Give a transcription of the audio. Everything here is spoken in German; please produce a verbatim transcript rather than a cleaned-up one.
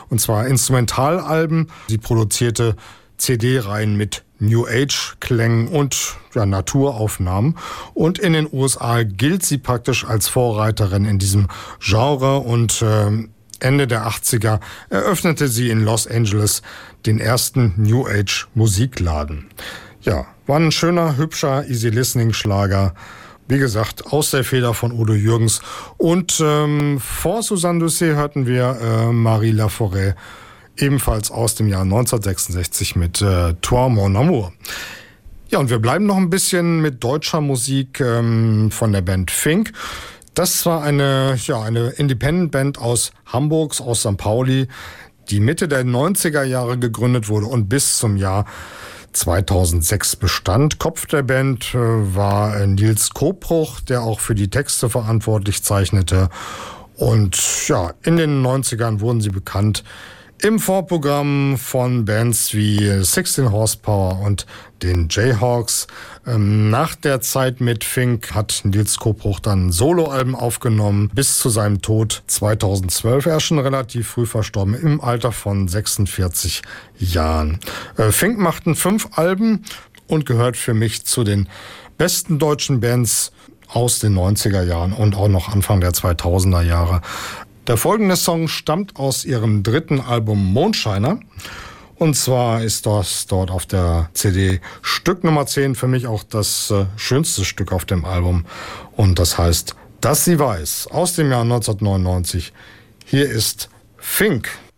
und zwar Instrumentalalben. Sie produzierte C D-Reihen mit New Age-Klängen und ja, Naturaufnahmen. Und in den U S A gilt sie praktisch als Vorreiterin in diesem Genre und äh, Ende der achtziger eröffnete sie in Los Angeles den ersten New Age Musikladen. Ja, war ein schöner, hübscher Easy-Listening-Schlager. Wie gesagt, aus der Feder von Udo Jürgens. Und ähm, vor Suzanne Doucet hörten wir äh, Marie Laforêt, ebenfalls aus dem Jahr neunzehnhundertsechsundsechzig mit äh, Toi mon amour. Ja, und wir bleiben noch ein bisschen mit deutscher Musik ähm, von der Band Fink. Das war eine, ja, eine Independent-Band aus Hamburgs, aus Sankt Pauli, die Mitte der neunziger Jahre gegründet wurde und bis zum Jahr zweitausendsechs bestand. Kopf der Band äh, war äh, Nils Kopruch, der auch für die Texte verantwortlich zeichnete. Und ja, in den neunzigern wurden sie bekannt im Vorprogramm von Bands wie sechzehn Horsepower und den Jayhawks. Ähm, nach der Zeit mit Fink hat Nils Kopruch dann Soloalben aufgenommen, bis zu seinem Tod zweitausendzwölf. Er ist schon relativ früh verstorben, im Alter von sechsundvierzig Jahren. Äh, Fink machten fünf Alben und gehört für mich zu den besten deutschen Bands aus den neunziger Jahren und auch noch Anfang der zweitausender Jahre. Der folgende Song stammt aus ihrem dritten Album Mondscheiner. Und zwar ist das dort auf der C D Stück Nummer zehn, für mich auch das äh, schönste Stück auf dem Album. Und das heißt, dass sie weiß, aus dem Jahr neunzehnhundertneunundneunzig. Hier ist Fink.